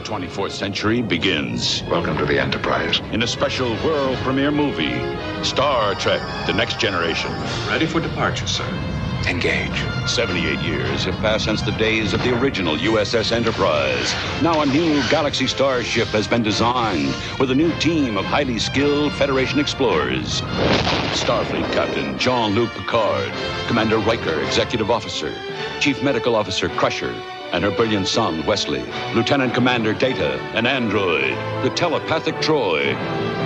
24th century begins. Welcome to the Enterprise. In a special world premiere movie, Star Trek: The Next Generation. Ready for departure, sir. Engage. 78 years have passed since the days of the original USS Enterprise. Now a new Galaxy starship has been designed with a new team of highly skilled Federation explorers. Starfleet Captain Jean-Luc Picard, Commander Riker, Executive Officer, Chief Medical Officer Crusher, and her brilliant son, Wesley, Lieutenant Commander Data, an android, the telepathic Troy.